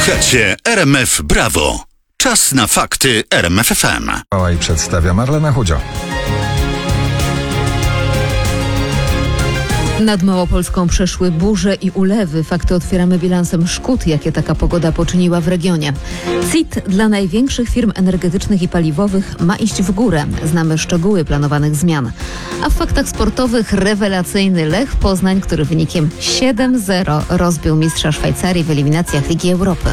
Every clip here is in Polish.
Słuchacie RMF Brawo. Czas na fakty RMF FM. I przedstawia Marlena Chudzio. Nad Małopolską przeszły burze i ulewy. Fakty otwieramy bilansem szkód, jakie taka pogoda poczyniła w regionie. CIT dla największych firm energetycznych i paliwowych ma iść w górę. Znamy szczegóły planowanych zmian. A w faktach sportowych rewelacyjny Lech Poznań, który wynikiem 7-0 rozbił mistrza Szwajcarii w eliminacjach Ligi Europy.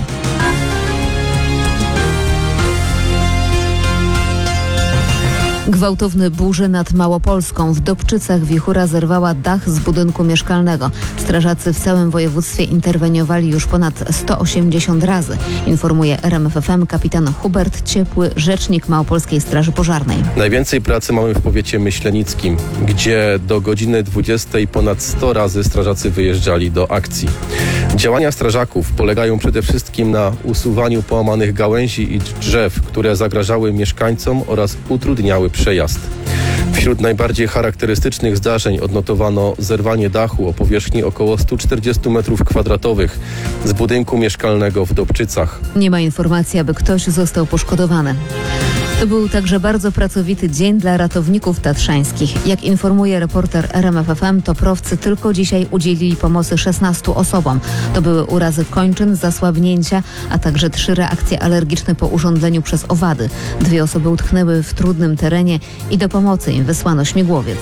Gwałtowne burze nad Małopolską. W Dobczycach wichura zerwała dach z budynku mieszkalnego. Strażacy w całym województwie interweniowali już ponad 180 razy. Informuje RMF FM kapitan Hubert Ciepły, rzecznik Małopolskiej Straży Pożarnej. Najwięcej pracy mamy w powiecie myślenickim, gdzie do godziny 20 ponad 100 razy strażacy wyjeżdżali do akcji. Działania strażaków polegają przede wszystkim na usuwaniu połamanych gałęzi i drzew, które zagrażały mieszkańcom oraz utrudniały przejazd. Wśród najbardziej charakterystycznych zdarzeń odnotowano zerwanie dachu o powierzchni około 140 m2 z budynku mieszkalnego w Dobczycach. Nie ma informacji, aby ktoś został poszkodowany. To był także bardzo pracowity dzień dla ratowników tatrzańskich. Jak informuje reporter RMF FM, toprowcy tylko dzisiaj udzielili pomocy 16 osobom. To były urazy kończyn, zasłabnięcia, a także 3 reakcje alergiczne po urządzeniu przez owady. 2 osoby utknęły w trudnym terenie i do pomocy im wysłano śmigłowiec.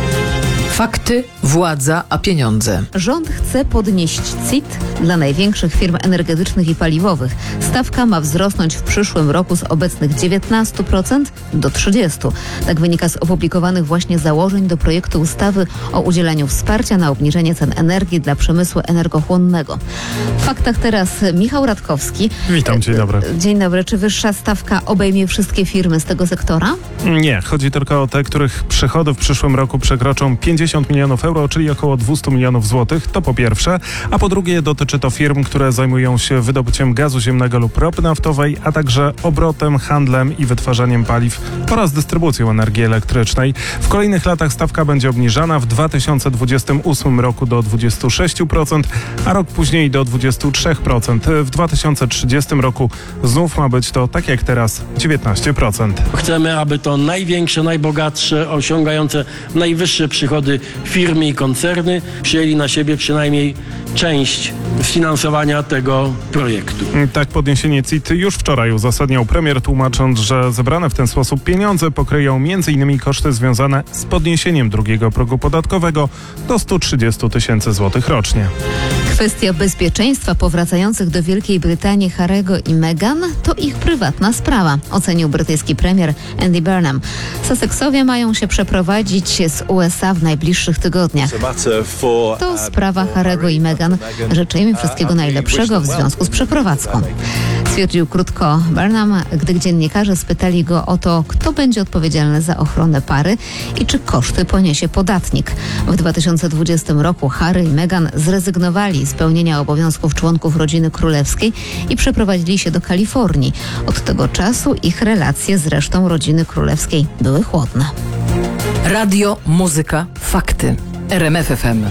Fakty, władza, a pieniądze. Rząd chce podnieść CIT dla największych firm energetycznych i paliwowych. Stawka ma wzrosnąć w przyszłym roku z obecnych 19% do 30%. Tak wynika z opublikowanych właśnie założeń do projektu ustawy o udzielaniu wsparcia na obniżenie cen energii dla przemysłu energochłonnego. W faktach teraz Michał Radkowski. Witam, dzień dobry. Dzień dobry. Czy wyższa stawka obejmie wszystkie firmy z tego sektora? Nie, chodzi tylko o te, których przychody w przyszłym roku przekroczą 50 milionów euro, czyli około 200 milionów złotych, to po pierwsze, a po drugie dotyczy to firm, które zajmują się wydobyciem gazu ziemnego lub ropy naftowej, a także obrotem, handlem i wytwarzaniem paliw oraz dystrybucją energii elektrycznej. W kolejnych latach stawka będzie obniżana, w 2028 roku do 26%, a rok później do 23%. W 2030 roku znów ma być to, tak jak teraz, 19%. Chcemy, aby to największe, najbogatsze, osiągające najwyższe przychody firmy i koncerny przyjęli na siebie przynajmniej część sfinansowania tego projektu. Tak podniesienie CIT już wczoraj uzasadniał premier, tłumacząc, że zebrane w ten sposób pieniądze pokryją m.in. koszty związane z podniesieniem drugiego progu podatkowego do 130 tysięcy złotych rocznie. Kwestia bezpieczeństwa powracających do Wielkiej Brytanii Harry'ego i Meghan to ich prywatna sprawa, ocenił brytyjski premier Andy Burnham. Sussexowie mają się przeprowadzić z USA w najbliższych tygodniach. To sprawa Harry'ego i Meghan. Życzę im wszystkiego najlepszego w związku z przeprowadzką. Stwierdził krótko Burnham, gdy dziennikarze spytali go o to, kto będzie odpowiedzialny za ochronę pary i czy koszty poniesie podatnik. W 2020 roku Harry i Meghan zrezygnowali z pełnienia obowiązków członków rodziny królewskiej i przeprowadzili się do Kalifornii. Od tego czasu ich relacje z resztą rodziny królewskiej były chłodne. Radio, muzyka, fakty. RMF FM.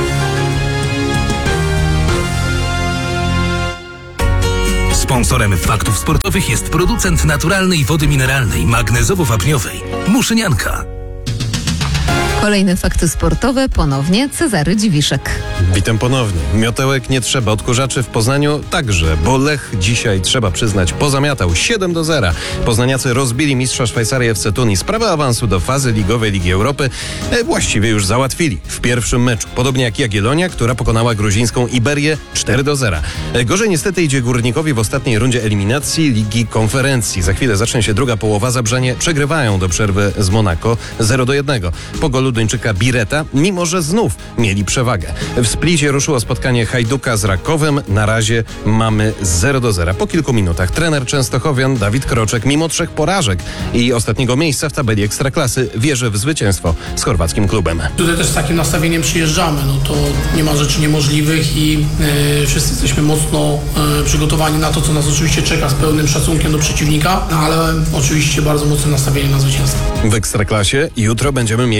Sponsorem faktów sportowych jest producent naturalnej wody mineralnej, magnezowo-wapniowej Muszynianka. Kolejne fakty sportowe, ponownie Cezary Dziwiszek. Witam ponownie. Miotełek nie trzeba, odkurzaczy w Poznaniu także, bo Lech dzisiaj, trzeba przyznać, pozamiatał 7-0. Poznaniacy rozbili mistrza Szwajcarii FC Tunis. Sprawę awansu do fazy ligowej Ligi Europy właściwie już załatwili w pierwszym meczu. Podobnie jak Jagiellonia, która pokonała gruzińską Iberię 4-0. Gorzej niestety idzie Górnikowi w ostatniej rundzie eliminacji Ligi Konferencji. Za chwilę zacznie się druga połowa. Zabrzenie przegrywają do przerwy z Monako 0-1. Po golu Duńczyka Bireta, mimo że znów mieli przewagę. W Splicie ruszyło spotkanie Hajduka z Rakowem. Na razie mamy 0-0. Po kilku minutach trener Częstochowian Dawid Kroczek, mimo 3 porażek i ostatniego miejsca w tabeli Ekstraklasy, wierzy w zwycięstwo z chorwackim klubem. Tutaj też z takim nastawieniem przyjeżdżamy. No to nie ma rzeczy niemożliwych i wszyscy jesteśmy mocno przygotowani na to, co nas oczywiście czeka, z pełnym szacunkiem do przeciwnika, ale oczywiście bardzo mocnym nastawieniem na zwycięstwo. W Ekstraklasie jutro będziemy mieli pierwszy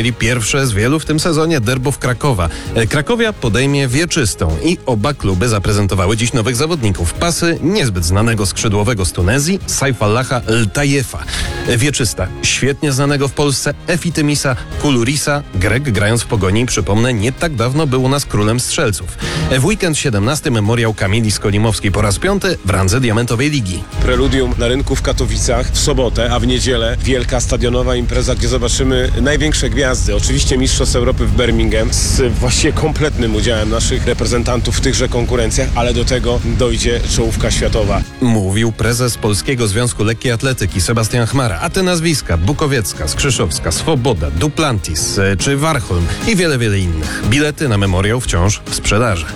pierwsze z wielu w tym sezonie derbów Krakowa. Krakowia podejmie Wieczystą i oba kluby zaprezentowały dziś nowych zawodników. Pasy niezbyt znanego skrzydłowego z Tunezji, Saifallaha Ltajefa. Wieczysta, świetnie znanego w Polsce Efitymisa Kulurisa. Grek, grając w Pogoni, przypomnę, nie tak dawno był u nas królem strzelców. W weekend 17 memoriał Kamili Skolimowskiej po raz 5 w randze Diamentowej Ligi. Preludium na rynku w Katowicach w sobotę, a w niedzielę wielka stadionowa impreza, gdzie zobaczymy największe gwiazdy. Oczywiście Mistrzostw Europy w Birmingham z właściwie kompletnym udziałem naszych reprezentantów w tychże konkurencjach, ale do tego dojdzie czołówka światowa. Mówił prezes Polskiego Związku Lekkiej Atletyki Sebastian Chmara, a te nazwiska Bukowiecka, Skrzyszowska, Swoboda, Duplantis czy Warholm i wiele, wiele innych. Bilety na memoriał wciąż w sprzedaży.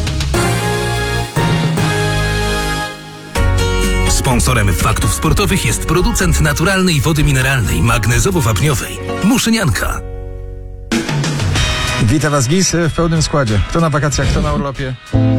Sponsorem Faktów Sportowych jest producent naturalnej wody mineralnej magnezowo-wapniowej Muszynianka. Witam Was, GIS w pełnym składzie. Kto na wakacjach, kto na urlopie.